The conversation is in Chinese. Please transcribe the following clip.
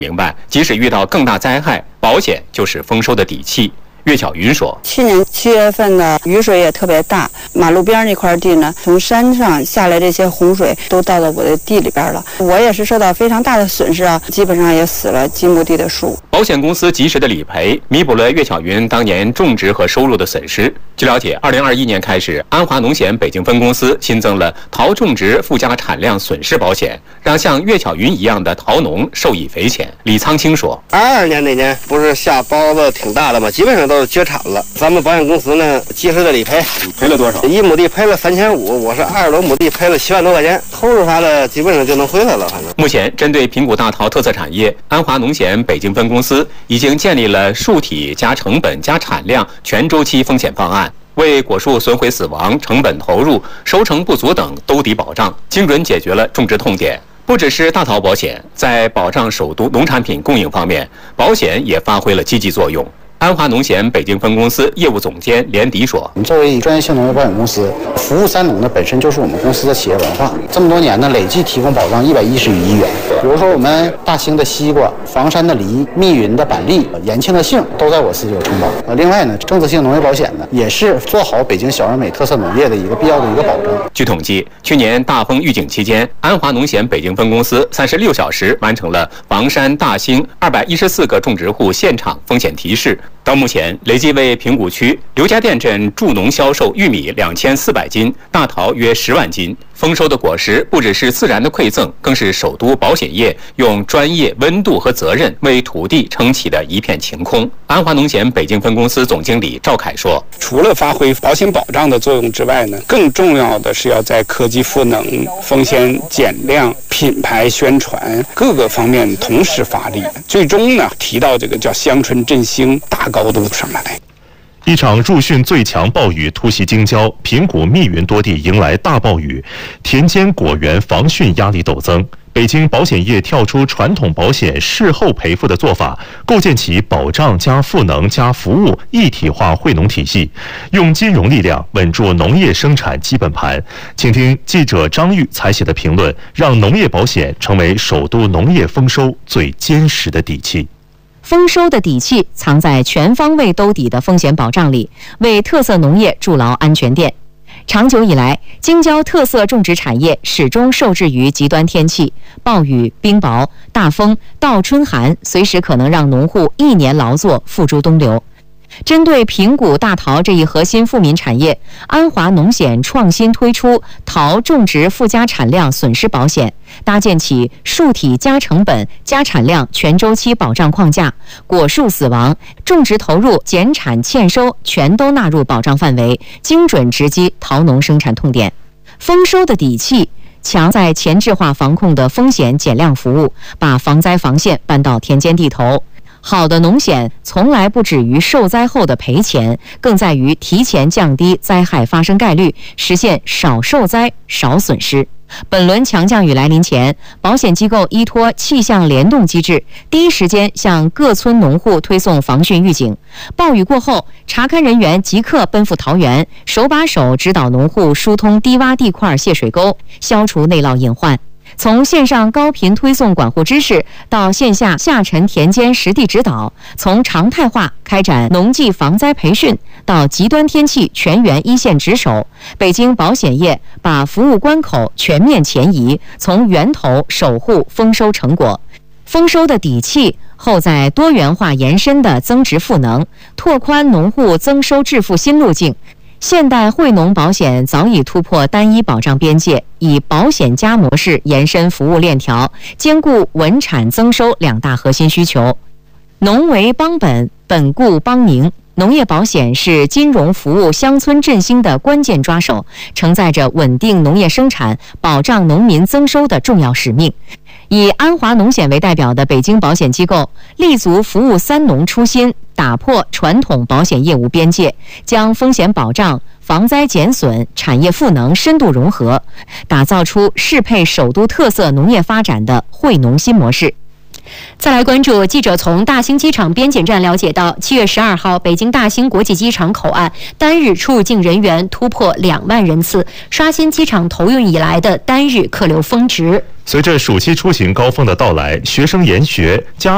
明白，即使遇到更大灾害，保险就是丰收的底气。岳巧云说：“ 去年7月份的雨水也特别大，马路边那块地呢，从山上下来这些洪水都到了我的地里边了，我也是受到非常大的损失啊，基本上也死了几亩地的树。” 保险公司及时的理赔，弥补了岳巧云当年种植和收入的损失。据了解，2021年开始，安华农险北京分公司新增了桃种植附加产量损失保险，让像岳巧云一样的桃农受益匪浅。李苍青说 ：“22年那年不是下包子挺大的吗？基本上都是绝产了。咱们保险公司呢，及时的理赔。 赔了多少 ？1亩地赔了3500，我是20多亩地赔了7万多块钱，投入啥的基本上就能回来了。反正目前针对平谷大桃特色产业，安华农险北京分公司已经建立了树体加成本加产量全周期风险方案，为果树损毁死亡、成本投入、收成不足等兜底保障，精准解决了种植痛点。不只是大桃保险，在保障首都农产品供应方面，保险也发挥了积极作用。安华农险北京分公司业务总监连迪说：“ 我们作为专业性农业保险公司，服务三农呢本身就是我们公司的企业文化。这么多年呢，累计提供保障110余亿元。比如说我们大兴的西瓜、房山的梨、密云的板栗、延庆的杏都在我司就有承保。另外呢，政策性农业保险呢，也是做好北京小而美特色农业的一个必要的一个保证。” 据统计，去年大风预警期间，安华农险北京分公司36小时完成了房山、大兴214个种植户现场风险提示。到目前，累计为平谷区刘家店镇助农销售玉米2400斤，大桃约10万斤。丰收的果实不只是自然的馈赠，更是首都保险业用专业、温度和责任为土地撑起的一片晴空。安华农险北京分公司总经理赵凯说：“ 除了发挥保险保障的作用之外呢，更重要的是要在科技赋能、风险减量、品牌宣传各个方面同时发力，最终呢提到这个叫乡村振兴大高度上来。” 一场入汛最强暴雨突袭京郊，平谷、密云多地迎来大暴雨，田间果园防汛压力陡增。北京保险业跳出传统保险事后赔付的做法，构建起保障加赋能加服务一体化惠农体系，用金融力量稳住农业生产基本盘。请听记者张玉采写的评论，让农业保险成为首都农业丰收最坚实的底气。 丰收的底气藏在全方位兜底的风险保障里，为特色农业筑牢安全垫。长久以来，京郊特色种植产业始终受制于极端天气，暴雨、冰雹、大风、倒春寒，随时可能让农户一年劳作付诸东流。针对平谷大桃这一核心富民产业，安华农险创新推出桃种植附加产量损失保险，搭建起树体加成本加产量全周期保障框架，果树死亡、种植投入、减产欠收全都纳入保障范围，精准直击桃农生产痛点。丰收的底气强在前置化防控的风险减量服务，把防灾防线搬到田间地头。好的农险从来不止于受灾后的赔钱，更在于提前降低灾害发生概率，实现少受灾、少损失。本轮强降雨来临前，保险机构依托气象联动机制，第一时间向各村农户推送防汛预警。暴雨过后，查勘人员即刻奔赴桃园，手把手指导农户疏通低洼地块泄水沟，消除内涝隐患。从线上高频推送管护知识，到线下下沉田间实地指导；从常态化开展农技防灾培训，到极端天气全员一线值守，北京保险业把服务关口全面前移，从源头守护丰收成果。丰收的底气后在多元化延伸的增值赋能，拓宽农户增收致富新路径。现代惠农保险早已突破单一保障边界，以保险加模式延伸服务链条，兼顾稳产增收两大核心需求。农为帮本，本固帮宁。农业保险是金融服务乡村振兴的关键抓手，承载着稳定农业生产、保障农民增收的重要使命。以安华农险为代表的北京保险机构立足服务三农初心，打破传统保险业务边界，将风险保障、防灾减损、产业赋能深度融合，打造出适配首都特色农业发展的惠农新模式。再来关注，记者从大兴机场边检站了解到，7月12号，北京大兴国际机场口岸单日出入境人员突破2万人次，刷新机场投运以来的单日客流峰值。 随着暑期出行高峰的到来，学生研学、家